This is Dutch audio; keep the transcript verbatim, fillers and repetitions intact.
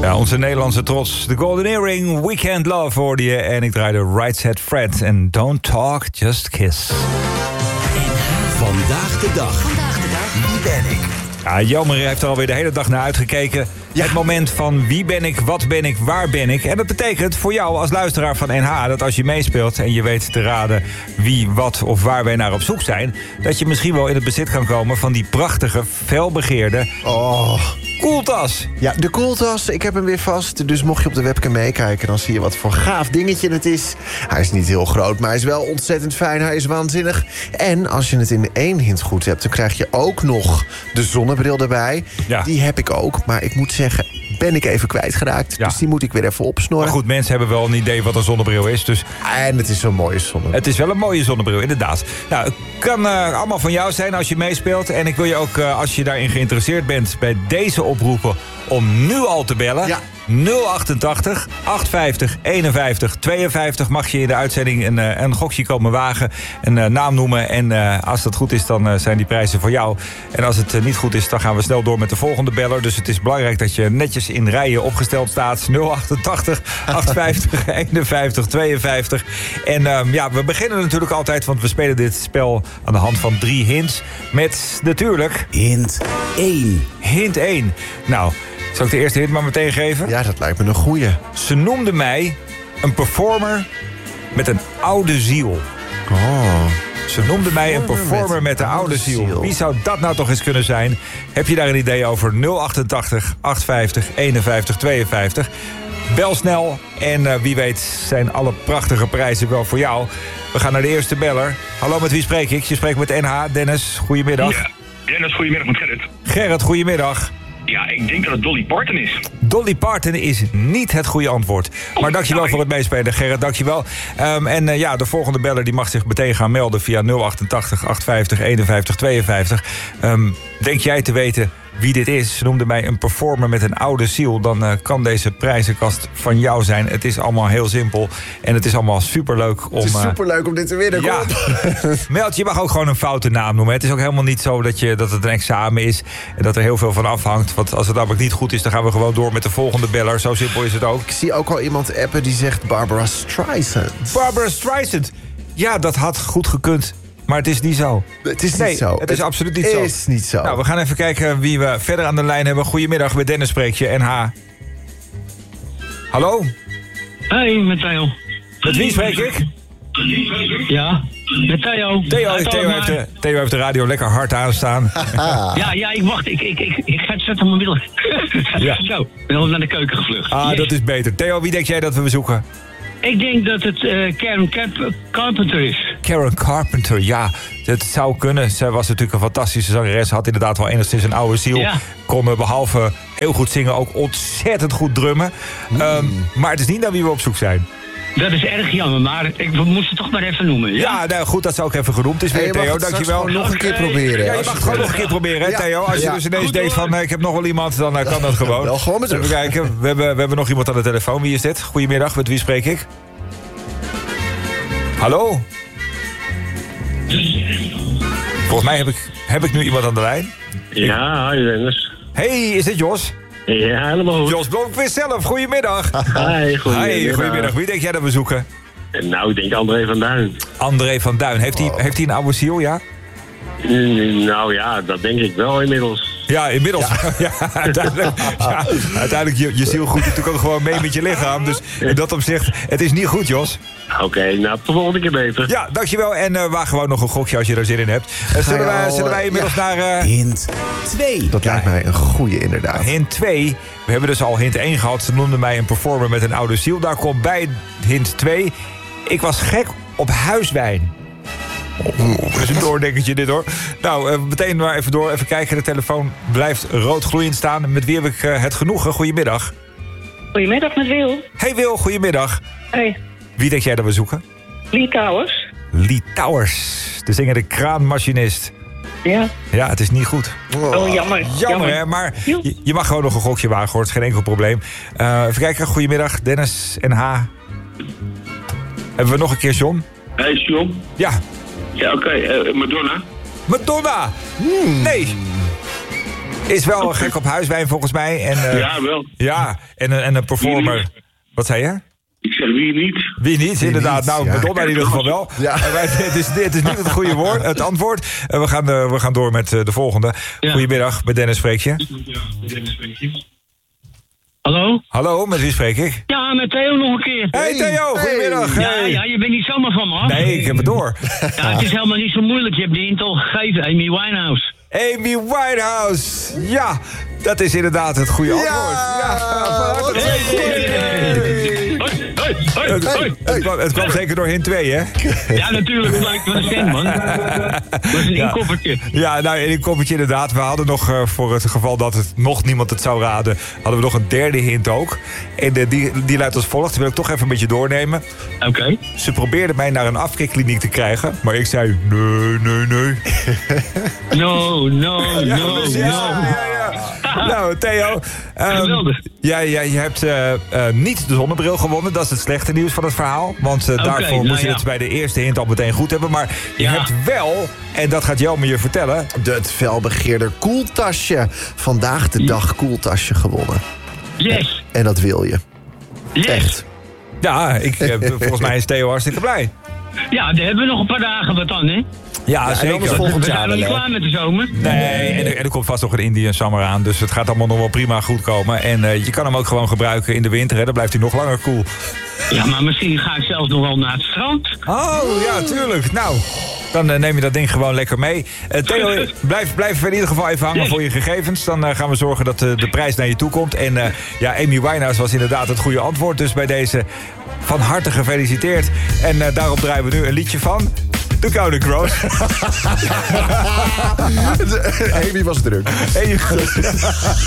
Ja, onze Nederlandse trots. De Golden Earring, Weekend Love hoorde je. En ik draaide Right Said Fred. En Don't Talk, Just Kiss. Vandaag de dag. Vandaag de dag. Wie ben ik? Ja, Jelmer heeft er alweer de hele dag naar uitgekeken. Ja. Het moment van wie ben ik, wat ben ik, waar ben ik. En dat betekent voor jou als luisteraar van N H... dat als je meespeelt en je weet te raden wie, wat of waar wij naar op zoek zijn... dat je misschien wel in het bezit kan komen van die prachtige, felbegeerde... Oh... koeltas. Ja, de koeltas. Ik heb hem weer vast. Dus mocht je op de webcam meekijken, dan zie je wat voor gaaf dingetje het is. Hij is niet heel groot, maar hij is wel ontzettend fijn. Hij is waanzinnig. En als je het in één hint goed hebt, dan krijg je ook nog de zonnebril erbij. Ja. Die heb ik ook, maar ik moet zeggen, ben ik even kwijtgeraakt. Ja. Dus die moet ik weer even opsnorren. Maar goed, mensen hebben wel een idee wat een zonnebril is. Dus En het is zo'n mooie zonnebril. het is wel een mooie zonnebril, inderdaad. Nou, het kan uh, allemaal van jou zijn als je meespeelt. En ik wil je ook, uh, als je daarin geïnteresseerd bent... bij deze oproepen om nu al te bellen. Ja. nul achtentachtig, achthonderdvijftig, eenenvijftig, tweeënvijftig mag je in de uitzending een, uh, een gokje komen wagen. Een uh, naam noemen. En uh, als dat goed is, dan uh, zijn die prijzen voor jou. En als het uh, niet goed is, dan gaan we snel door met de volgende beller. Dus het is belangrijk dat je netjes in rijen opgesteld staat. nul achtentachtig, achthonderdvijftig, eenenvijftig, tweeënvijftig. En um, ja, we beginnen natuurlijk altijd, want we spelen dit spel aan de hand van drie hints. Met natuurlijk... Hint één. Hint één. Nou, zal ik de eerste hint maar meteen geven? Ja, dat lijkt me een goeie. Ze noemde mij een performer met een oude ziel. Oh. Ze noemde mij een performer met een oude ziel. Wie zou dat nou toch eens kunnen zijn? Heb je daar een idee over? nul achtentachtig, achthonderdvijftig, eenenvijftig, tweeënvijftig. Bel snel en uh, wie weet zijn alle prachtige prijzen wel voor jou. We gaan naar de eerste beller. Hallo, met wie spreek ik? Je spreekt met N H. Dennis, goedemiddag. Ja, Dennis, goedemiddag met Gerrit. Gerrit, goedemiddag. Ja, ik denk dat het Dolly Parton is. Dolly Parton is niet het goede antwoord. Maar dankjewel nou, voor het meespelen, Gerrit. Dankjewel. Um, en uh, ja, de volgende beller die mag zich meteen gaan melden via nul achtentachtig, achthonderdvijftig, eenenvijftig, tweeënvijftig. Um, denk jij te weten wie dit is? Ze noemde mij een performer met een oude ziel. Dan uh, kan deze prijzenkast van jou zijn. Het is allemaal heel simpel. En het is allemaal superleuk om... Het is uh, superleuk om dit te winnen. Ja, Meld, je mag ook gewoon een foute naam noemen. Het is ook helemaal niet zo dat, je, dat het een examen is en dat er heel veel van afhangt. Want als het namelijk niet goed is, dan gaan we gewoon door met de volgende beller. Zo simpel is het ook. Ik zie ook al iemand appen die zegt Barbara Streisand. Barbara Streisand. Ja, dat had goed gekund. Maar het is niet zo. Het is nee, niet zo. het is absoluut niet zo. Het is niet zo. Nou, we gaan even kijken wie we verder aan de lijn hebben. Goedemiddag, met Dennis spreek je, N H. Hallo? Hey, met Theo. Met wie spreek ik? Ja, met Theo. Theo, Uit Theo, heeft, de, Theo heeft de radio lekker hard aanstaan. Ja, ja, ik wacht. Ik, ik, ik, ik ga het zetten op mijn middel. Ja. Zo, ik ben al naar de keuken gevlucht. Ah, Yes. dat is beter. Theo, wie denk jij dat we bezoeken? Ik denk dat het uh, Karen Cap- Carpenter is. Karen Carpenter, ja, dat zou kunnen. Zij was natuurlijk een fantastische zangeres. Had inderdaad wel enigszins een oude ziel. Ja. Kon uh, behalve heel goed zingen ook ontzettend goed drummen. Mm. Um, maar het is niet naar wie we op zoek zijn. Dat is erg jammer, maar ik moest het toch maar even noemen. Ja, Ja, nou, goed, dat zou ik even genoemd. Het is weer Hey, je mag Theo, het dankjewel. straks gewoon nog een keer proberen. Ja, je als mag het gewoon nog een keer proberen, hè, Ja. Theo. Als je Ja. dus ineens Goed, denkt van, uh, ik heb nog wel iemand, dan uh, kan dat gewoon. Wel gewoon met Even terug. kijken, we hebben, we hebben nog iemand aan de telefoon. Wie is dit? Goedemiddag, met wie spreek ik? Hallo? Volgens mij heb ik, heb ik nu iemand aan de lijn. Ja, hi Dennis. Hey, is dit Jos? Ja, helemaal goed. Jos Blomqvist zelf, goedemiddag. Hi, goedemiddag. Hi, goedemiddag. Wie denk jij dat we zoeken? Nou, ik denk André van Duin. André van Duin. Heeft hij, heeft hij een oude ziel, ja? Mm, Nou ja, dat denk ik wel inmiddels. Ja, inmiddels. Ja, ja, uiteindelijk, ja, uiteindelijk je, je ziel groeit natuurlijk ook gewoon mee met je lichaam. Dus in dat opzicht, het is niet goed, Jos. Oké, okay, nou, de volgende keer beter. Ja, dankjewel. En uh, waag gewoon nog een gokje als je er zin in hebt. Uh, zullen, Ga je wij, al, zullen wij inmiddels ja. naar... Uh, Hint twee. Dat lijkt mij een goeie inderdaad. hint twee. We hebben dus al hint één gehad. Ze noemden mij een performer met een oude ziel. Daar komt bij hint twee. Ik was gek op huiswijn. Oh, dat is een doordenkertje dit hoor. Nou, uh, meteen maar even door. Even kijken. De telefoon blijft rood gloeiend staan. Met wie heb ik uh, het genoegen? Goedemiddag. Goedemiddag, met Wil. Hey Wil, goedemiddag. Hey, Wie denk jij dat we zoeken? Lee Towers. Lee Towers. De zingende kraanmachinist. Ja. Ja, het is niet goed. Oh, jammer. Jammer, hè? Maar je, je mag gewoon nog een gokje wagen, hoor. Het is geen enkel probleem. Uh, even kijken. Goedemiddag, Dennis en H. Hebben we nog een keer John? Hey, John. Ja. Ja, oké. Okay. Uh, Madonna. Madonna! Hmm. Nee. Is wel gek op huiswijn volgens mij. En, uh, Ja, wel. Ja, en, een- en een performer. Wat zei je? Ik zeg wie niet. Wie niet, inderdaad. niet, Nou, ja. Madonna in ieder geval wel. Ja. Uh, wij- het, is, het is niet het goede woord, het antwoord. Uh, we, gaan, uh, we gaan door met uh, de volgende. Ja. Goedemiddag, met Dennis spreek je. Hallo? Hallo, met wie spreek ik? Ja, met Theo nog een keer. Hey Theo, goedemiddag. Ja, Hey. ja, je bent niet zomaar van me af. Nee, ik heb het door. Ja, het is helemaal niet zo moeilijk. Je hebt die hint al gegeven, Amy Winehouse. Amy Winehouse. Ja, dat is inderdaad het goede antwoord. Ja, van harte wat gefeliciteerd. Hoi, hoi, hoi, Het, hoi. het, kwam, het kwam zeker door hint twee, hè? Ja, natuurlijk. Blijkt van de stem, man. Dat is een Ja. inkoppertje. Ja, nou, in een koppeltje inderdaad. We hadden nog, uh, voor het geval dat het nog niemand het zou raden... hadden we nog een derde hint ook. En uh, die, die luidt als volgt. Die wil ik toch even een beetje doornemen. Oké. Ze probeerden mij naar een afkikkliniek te krijgen. Maar ik zei, nee, nee, nee. No, no, Ja, no, dus no. ja, ja, ja. Nou, Theo. ehm, Geweldig. Ja, ja, je hebt uh, uh, niet de zonnebril gewonnen. Dat is het slechte nieuws van het verhaal. Want uh, Oké, daarvoor nou moest je ja. het bij de eerste hint al meteen goed hebben. Maar je Ja. hebt wel, en dat gaat Jelme je vertellen... Het felbegeerde koeltasje. Vandaag de dag koeltasje gewonnen. Yes, En dat wil je. yes. Echt. Ja, ik, uh, volgens mij is Theo hartstikke blij. Ja, daar hebben we nog een paar dagen wat aan, hè? Ja, en zeker. anders We volgend jaar zijn nog wel, niet hè? klaar met de zomer. Nee, en er, en er komt vast nog een Indian Summer aan. Dus het gaat allemaal nog wel prima goed komen. En uh, je kan hem ook gewoon gebruiken in de winter. Hè. Dan blijft hij nog langer koel. Ja, maar misschien ga ik zelfs nog wel naar het strand. Oh, ja, tuurlijk. Nou, dan uh, neem je dat ding gewoon lekker mee. Uh, Theo, blijf, blijf in ieder geval even hangen Yes. voor je gegevens. Dan uh, gaan we zorgen dat uh, de prijs naar je toe komt. En uh, ja, Amy Winehouse was inderdaad het goede antwoord. Dus bij deze van harte gefeliciteerd. En uh, daarop draaien we nu een liedje van... The Counting Crows. Amy was druk. Amy-